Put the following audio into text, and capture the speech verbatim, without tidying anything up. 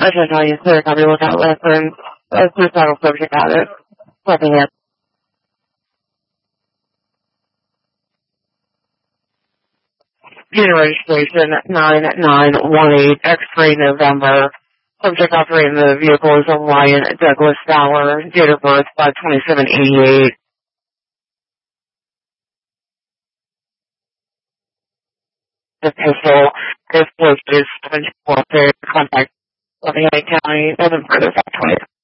I should tell you, clear copy lookout list, and uh, clear title subject got it. Nothing yet. Unit registration nine nine one eight, X-ray November. Subject operating the vehicle is a Ryan Douglas Fowler. Date of birth five twenty-seven eighty-eight. The pistol is located seven four contact Lafayette County, November five twenty.